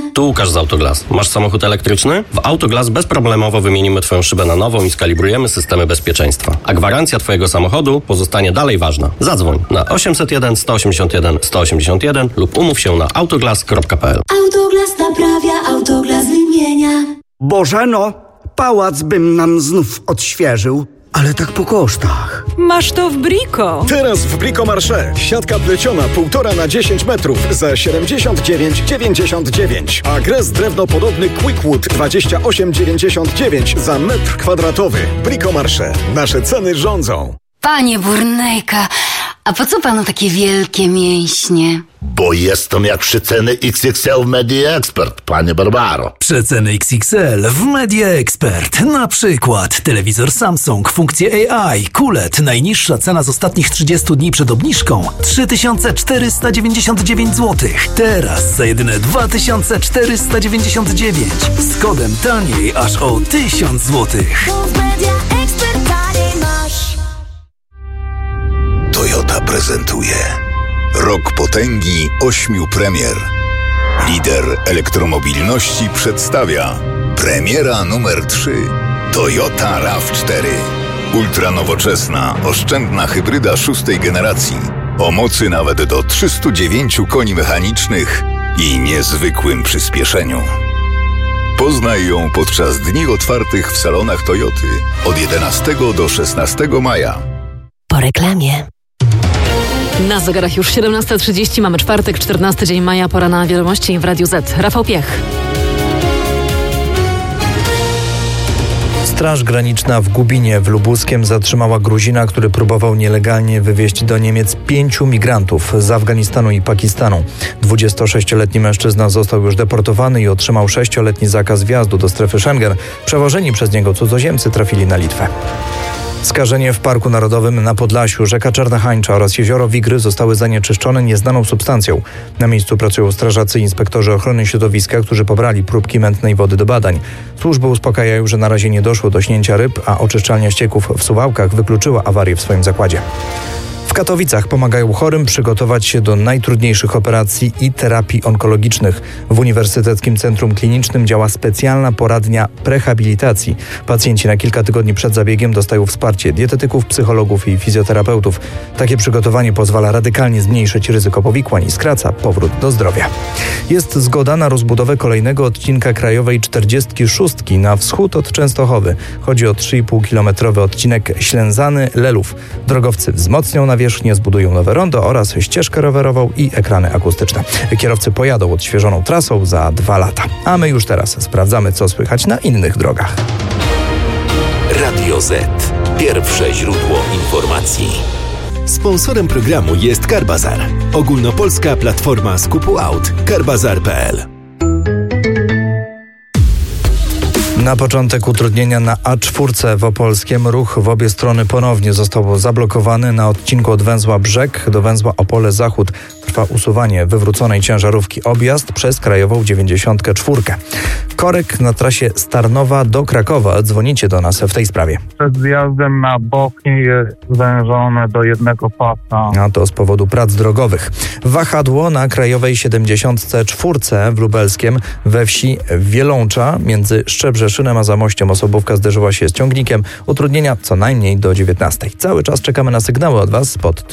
Tu Łukasz z Autoglas. Masz samochód elektryczny? W Autoglas bezproblemowo wymienimy Twoją szybę na nową i skalibrujemy systemy bezpieczeństwa. A gwarancja Twojego samochodu pozostanie dalej ważna. Zadzwoń na 801 181 181 lub umów się na autoglas.pl. Autoglas naprawia, Autoglas wymienia. Bożeno, pałac bym nam znów odświeżył, ale tak po kosztach. Masz to w Brico. Teraz w Brico Marché. Siatka pleciona 1,5 na 10 metrów za 79,99. A gres drewnopodobny Quickwood 28,99 za metr kwadratowy. Brico Marché. Nasze ceny rządzą. Panie Burnejka, a po co panu takie wielkie mięśnie? Bo jestem jak przeceny XXL w Media Expert, panie Barbaro. Przeceny XXL w Media Expert. Na przykład telewizor Samsung, funkcje AI, QLED. Najniższa cena z ostatnich 30 dni przed obniżką 3499 zł. Teraz za jedyne 2499. Z kodem taniej aż o 1000 zł. Toyota prezentuje Rok potęgi 8 premier. Lider elektromobilności przedstawia premiera numer 3 Toyota RAV4. Ultranowoczesna, oszczędna hybryda 6. generacji o mocy nawet do 309 koni mechanicznych i niezwykłym przyspieszeniu. Poznaj ją podczas dni otwartych w salonach Toyoty od 11 do 16 maja. Po reklamie. Na zegarach już 17:30, mamy czwartek, 14 dzień maja, pora na wiadomości w Radiu Z. Rafał Piech. Straż Graniczna w Gubinie w Lubuskiem zatrzymała Gruzina, który próbował nielegalnie wywieźć do Niemiec 5 migrantów z Afganistanu i Pakistanu. 26-letni mężczyzna został już deportowany i otrzymał 6-letni zakaz wjazdu do strefy Schengen. Przewożeni przez niego cudzoziemcy trafili na Litwę. Skażenie w Parku Narodowym na Podlasiu, rzeka Czarna Hańcza oraz jezioro Wigry zostały zanieczyszczone nieznaną substancją. Na miejscu pracują strażacy i inspektorzy ochrony środowiska, którzy pobrali próbki mętnej wody do badań. Służby uspokajają, że na razie nie doszło do śnięcia ryb, a oczyszczalnia ścieków w Suwałkach wykluczyła awarię w swoim zakładzie. W Katowicach pomagają chorym przygotować się do najtrudniejszych operacji i terapii onkologicznych. W Uniwersyteckim Centrum Klinicznym działa specjalna poradnia prehabilitacji. Pacjenci na kilka tygodni przed zabiegiem dostają wsparcie dietetyków, psychologów i fizjoterapeutów. Takie przygotowanie pozwala radykalnie zmniejszyć ryzyko powikłań i skraca powrót do zdrowia. Jest zgoda na rozbudowę kolejnego odcinka krajowej 46 na wschód od Częstochowy. Chodzi o 3,5-kilometrowy odcinek Ślęzany-Lelów. Drogowcy wzmocnią nawierzchnię, zbudują nowe rondo oraz ścieżkę rowerową i ekrany akustyczne. Kierowcy pojadą odświeżoną trasą za 2 lata. A my już teraz sprawdzamy, co słychać na innych drogach. Radio Z. Pierwsze źródło informacji. Sponsorem programu jest Carbazar. Ogólnopolska platforma skupu aut. Carbazar.pl. Na początek utrudnienia na A4 w Opolskiem. Ruch w obie strony ponownie został zablokowany na odcinku od węzła Brzeg do węzła Opole Zachód. Trwa usuwanie wywróconej ciężarówki. Objazd przez krajową 94. Korek na trasie Starnowa do Krakowa. Dzwonicie do nas w tej sprawie. Przed zjazdem na boki jest zwężone do jednego pasa. A to z powodu prac drogowych. Wahadło na krajowej 74 w Lubelskiem we wsi Wielącza między Szczebrzeszynem a Zamościem. Osobówka zderzyła się z ciągnikiem. Utrudnienia co najmniej do 19. Cały czas czekamy na sygnały od Was pod